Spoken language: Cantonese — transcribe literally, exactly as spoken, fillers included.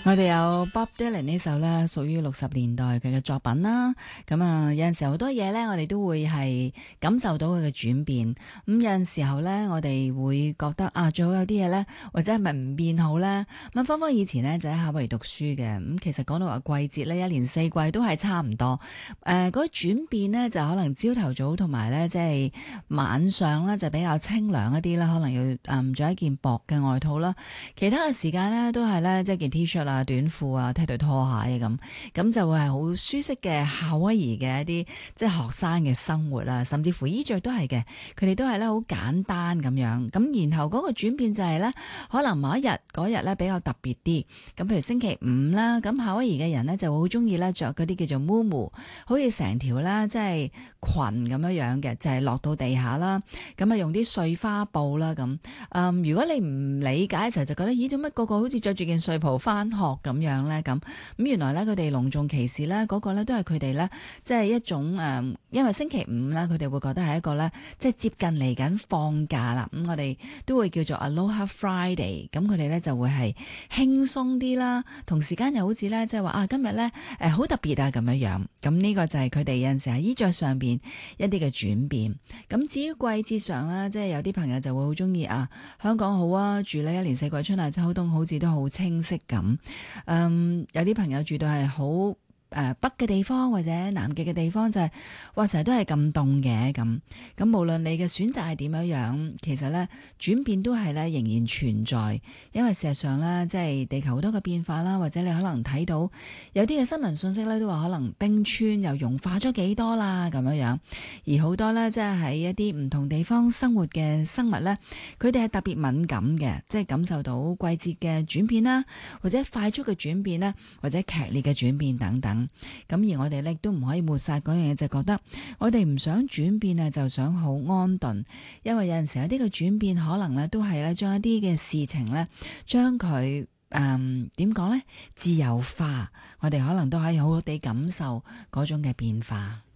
我哋有 Bob Dylan 呢首咧，屬於六十年代佢嘅作品啦。咁啊，有陣時好多嘢咧，我哋都會係感受到佢嘅轉變。咁有陣時候咧，我哋會覺得啊，最好有啲嘢咧，或者係咪唔變好咧？咁芳芳以前咧就喺夏威夷讀書嘅。咁其實講到話季節咧，一年四季都係差唔多。誒、呃，嗰、那個、轉變咧就可能朝頭早同埋咧，即係晚上咧就比較清涼一啲啦，可能要誒着一件薄嘅外套啦。其他嘅時間咧都係咧，即係件 T 恤啊、短褲啊、踢對拖鞋咁，咁就會係好舒適嘅夏威夷嘅一啲即係學生嘅生活啦，甚至乎衣着都係嘅，佢哋都係咧好簡單咁樣。咁然後嗰個轉變就係咧，可能某一日嗰日咧比較特別啲。咁譬如星期五啦，咁夏威夷嘅人咧就會好中意咧着嗰啲叫做 muumuu，好似成條咧即係裙咁樣樣嘅，就係、是、落到地下啦。咁啊用啲碎花布啦咁。嗯，如果你唔理解嘅時候，就覺得咦，做乜個個好似着住件睡袍翻學咁樣咧？咁咁原來咧佢哋隆重其事咧，嗰、那個咧都係佢哋咧，即係一種誒、呃，因為星期五咧，佢哋會覺得係一個咧，即係接近嚟緊放假啦。咁、嗯、我哋都會叫做 Aloha Friday，咁佢哋咧就會係輕鬆啲啦，同時間又好似咧即係話啊，今日咧誒好特別啊咁樣樣。咁呢個就係佢哋有陣時喺衣着上邊一啲嘅轉變。咁至於季節上啦，即係有啲朋友就會好中意啊，香港好啊，住呢一年四季春夏秋冬好似都好清晰咁。嗯，有啲朋友住到係好誒北嘅地方或者南極嘅地方，就係哇成日都係咁凍嘅咁。咁無論你嘅選擇係點樣樣，其實咧轉變都係咧仍然存在。因為事實上咧，即係地球好多嘅變化啦，或者你可能睇到有啲嘅新聞信息咧，都話可能冰川又融化咗幾多啦咁樣樣。而好多咧即係喺一啲唔同地方生活嘅生物咧，佢哋係特別敏感嘅，即係感受到季節嘅轉變啦，或者快速嘅轉變啦，或者劇烈嘅轉變等等。咁而我哋咧都唔可以抹殺嗰樣嘢，就覺得我哋唔想轉變啊，就想好安頓。因為有陣時有啲嘅轉變可能咧都係咧將一啲嘅事情咧將佢誒點講咧自由化，我哋可能都可以好好地感受嗰種嘅變化。